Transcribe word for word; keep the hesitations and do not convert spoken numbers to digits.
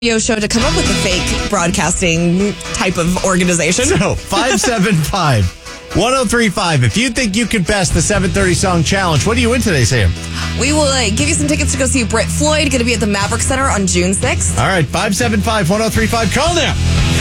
radio show to come up with a fake broadcasting type of organization. So, five seven five, one oh three five. If you think you could best the seven thirty song challenge, what do you win today, Sam? We will uh, give you some tickets to go see Britt Floyd, going to be at the Maverick Center on June sixth. All right, five seven five, one oh three five. Call now.